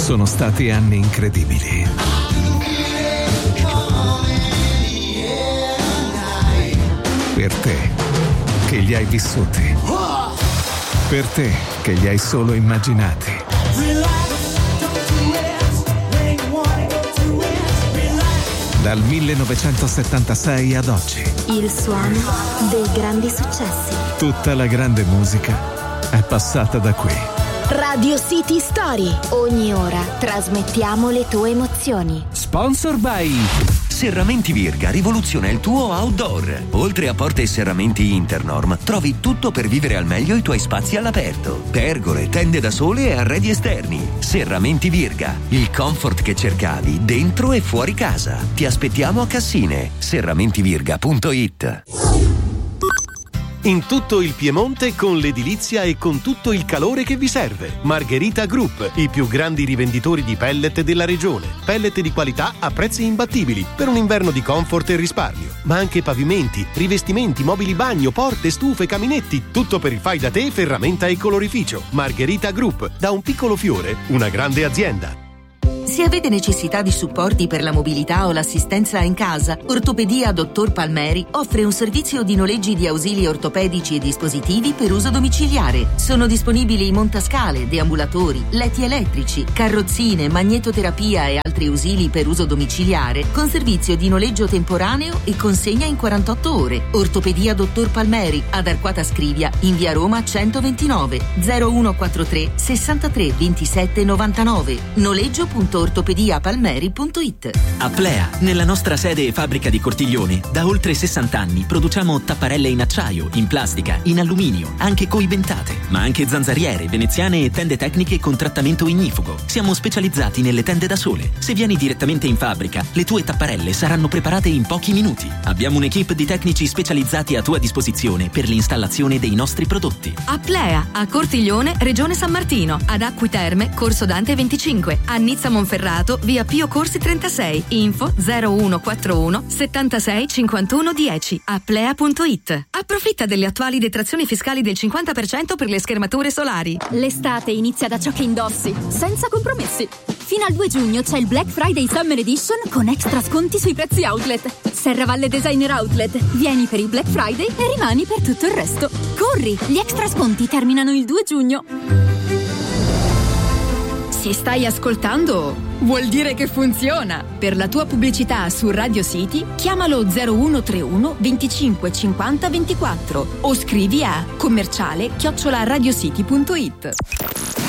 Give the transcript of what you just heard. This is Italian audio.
Sono stati anni incredibili. Per te, che li hai vissuti. Per te, che li hai solo immaginati. Dal 1976 ad oggi. Il suono dei grandi successi. Tutta la grande musica è passata da qui. Radio City Story. Ogni ora trasmettiamo le tue emozioni. Sponsor by Serramenti Virga rivoluziona il tuo outdoor. Oltre a porte e serramenti Internorm, trovi tutto per vivere al meglio i tuoi spazi all'aperto. Pergole, tende da sole e arredi esterni. Serramenti Virga, il comfort che cercavi dentro e fuori casa. Ti aspettiamo a Cassine. serramentivirga.it. In tutto il Piemonte con l'edilizia e con tutto il calore che vi serve. Margherita Group, i più grandi rivenditori di pellet della regione. Pellet di qualità a prezzi imbattibili per un inverno di comfort e risparmio. Ma anche pavimenti, rivestimenti, mobili bagno, porte, stufe, caminetti. Tutto per il fai da te, ferramenta e colorificio. Margherita Group, da un piccolo fiore, una grande azienda. Se avete necessità di supporti per la mobilità o l'assistenza in casa, Ortopedia Dottor Palmeri offre un servizio di noleggi di ausili ortopedici e dispositivi per uso domiciliare. Sono disponibili montascale, deambulatori, letti elettrici, carrozzine, magnetoterapia e altri ausili per uso domiciliare con servizio di noleggio temporaneo e consegna in 48 ore. Ortopedia Dottor Palmeri ad Arquata Scrivia in via Roma 129 0143 63 27 99. Noleggio.ortopediapalmeri.it. Aplea, nella nostra sede e fabbrica di Cortiglione, da oltre 60 anni produciamo tapparelle in acciaio, in plastica, in alluminio, anche coibentate, ma anche zanzariere, veneziane e tende tecniche con trattamento ignifugo. Siamo specializzati nelle tende da sole. Se vieni direttamente in fabbrica, le tue tapparelle saranno preparate in pochi minuti. Abbiamo un'equipe di tecnici specializzati a tua disposizione per l'installazione dei nostri prodotti. Aplea, a Cortiglione, Regione San Martino, ad Acqui Terme, Corso Dante 25, a Nizza Monferrato, via Pio Corsi 36, info 0141 76 51 10, aplea.it. Approfitta delle attuali detrazioni fiscali del 50% per le schermature solari. L'estate inizia da ciò che indossi, senza compromessi. Fino al 2 giugno c'è il Black Friday Summer Edition con extra sconti sui prezzi outlet. Serravalle Designer Outlet. Vieni per il Black Friday e rimani per tutto il resto. Corri, gli extra sconti terminano il 2 giugno. Se stai ascoltando, vuol dire che funziona. Per la tua pubblicità su Radio City, chiamalo 0131 25 50 24 o scrivi a commerciale@radiocity.it.